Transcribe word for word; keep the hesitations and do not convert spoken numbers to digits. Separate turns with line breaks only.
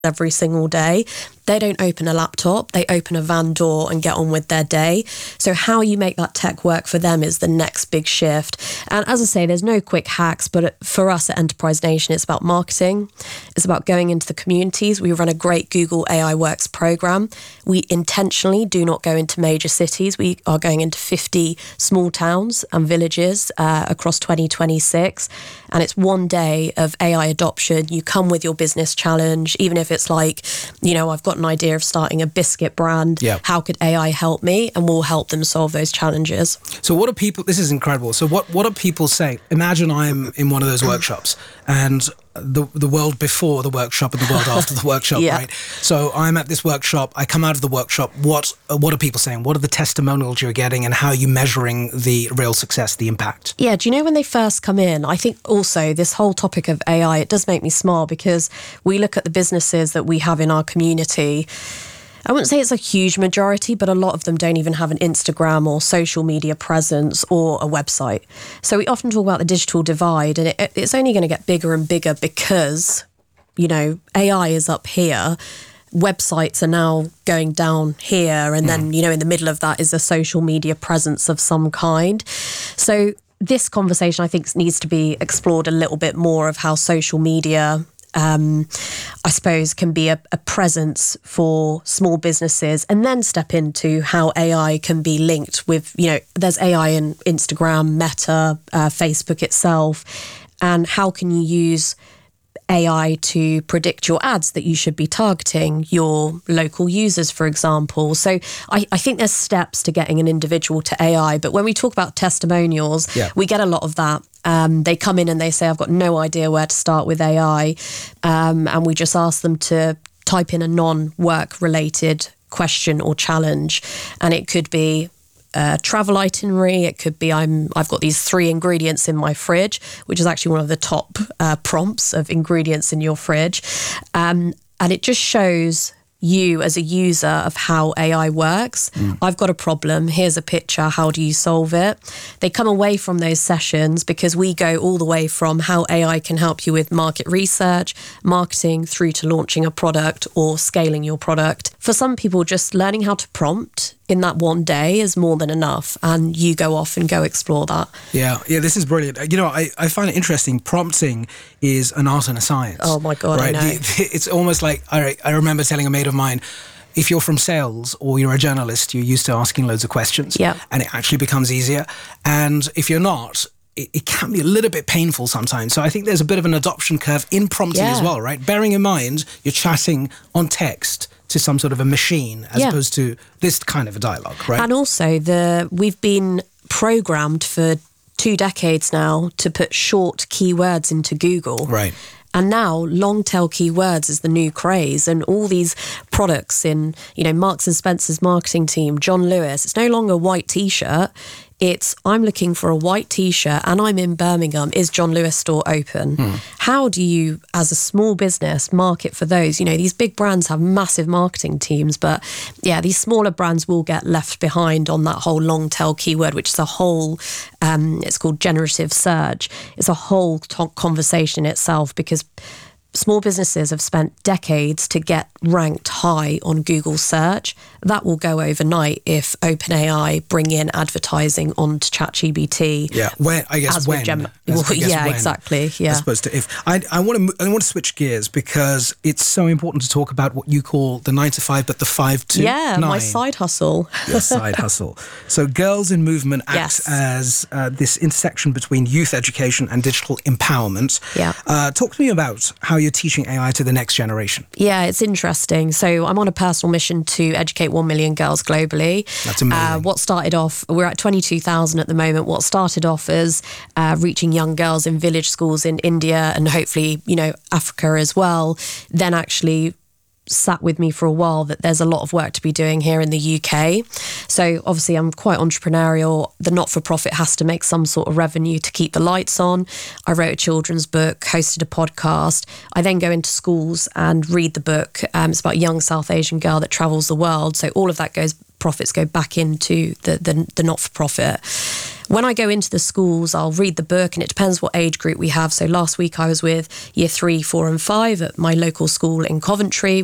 every single day. They don't open a laptop, they open a van door and get on with their day. So how you make that tech work for them is the next big shift. And as I say, there's no quick hacks, but for us at Enterprise Nation, it's about marketing. It's about going into the communities. We run a great Google A I Works program. We intentionally do not go into major cities. We are going into fifty small towns and villages uh, across twenty twenty-six. And it's one day of A I adoption. You come with your business challenge, even if it's like, you know, I've got an idea of starting a biscuit brand.
Yeah.
How could A I help me? And we'll help them solve those challenges.
So what are people, this is incredible. So what, what are people saying? Imagine I'm in one of those workshops and the the world before the workshop and the world after the workshop,
yeah.
right? So I'm at this workshop, I come out of the workshop, what what are people saying? What are the testimonials you're getting and how are you measuring the real success, the impact?
Yeah, do you know when they first come in, I think also this whole topic of A I, it does make me smile because we look at the businesses that we have in our community. I wouldn't say it's a huge majority, but a lot of them don't even have an Instagram or social media presence or a website. So we often talk about the digital divide, and it, it's only going to get bigger and bigger because, you know, A I is up here. Websites are now going down here. And then, you know, in the middle of that is a social media presence of some kind. So this conversation, I think, needs to be explored a little bit more of how social media Um, I suppose can be a, a presence for small businesses, and then step into how A I can be linked with, you know, there's A I in Instagram, Meta, uh, Facebook itself, and how can you use A I to predict your ads that you should be targeting your local users, for example. So I, I think there's steps to getting an individual to A I, but when we talk about testimonials,
yeah.
we get a lot of that. Um, they come in and they say, I've got no idea where to start with A I. Um, and we just ask them to type in a non-work related question or challenge. And it could be a travel itinerary. It could be, I'm, I've got these three ingredients in my fridge, which is actually one of the top uh, prompts of ingredients in your fridge. Um, and it just shows you as a user of how A I works. Mm. I've got a problem. Here's a picture. How do you solve it? They come away from those sessions because we go all the way from how A I can help you with market research, marketing, through to launching a product or scaling your product. For some people, just learning how to prompt in that one day is more than enough, and you go off and go explore that.
Yeah, yeah, this is brilliant. You know, I, I find it interesting. Prompting is an art and a science.
Oh my God,
right?
I know.
It's almost like, I, I remember telling a mate of mine, if you're from sales or you're a journalist, you're used to asking loads of questions,
yeah.
and it actually becomes easier. And if you're not, it, it can be a little bit painful sometimes. So I think there's a bit of an adoption curve in prompting
yeah.
as well, right? Bearing in mind, you're chatting on text to some sort of a machine as
yeah.
opposed to this kind of a dialogue, right?
And also, the we've been programmed for two decades now to put short keywords into Google.
Right.
And now long tail keywords is the new craze, and all these products in, you know, Marks and Spencer's marketing team, John Lewis, it's no longer a white t-shirt. It's, I'm looking for a white t-shirt and I'm in Birmingham. Is John Lewis store open? Hmm. How do you, as a small business, market for those? You know, these big brands have massive marketing teams, but yeah, these smaller brands will get left behind on that whole long tail keyword, which is a whole, um, it's called generative search. It's a whole t- conversation in itself, because small businesses have spent decades to get ranked high on Google search. That will go overnight if OpenAI bring in advertising onto ChatGPT.
Yeah, when I guess when.
Gem-
as,
well,
I guess
yeah,
when,
exactly. Yeah,
as opposed to if. I, I want to I want to switch gears because it's so important to talk about what you call the nine to five, but the five to
yeah,
nine.
my side hustle.
Your side hustle. So, Girls in Movement acts
yes.
as uh, this intersection between youth education and digital empowerment.
Yeah.
Uh, talk to me about how you're teaching A I to the next generation.
Yeah, it's interesting. So I'm on a personal mission to educate one million girls globally.
That's amazing.
Uh, what started off, we're at twenty-two thousand at the moment. What started off as uh, reaching young girls in village schools in India and hopefully, you know, Africa as well, then actually sat with me for a while that there's a lot of work to be doing here in the U K. So obviously I'm quite entrepreneurial. The not-for-profit has to make some sort of revenue to keep the lights on. I wrote a children's book, hosted a podcast. I then go into schools and read the book. Um, it's about a young South Asian girl that travels the world. So all of that goes, profits go back into the, the, the not-for-profit. when I go into the schools, I'll read the book, and it depends what age group we have. So last week I was with year three, four and five at my local school in Coventry.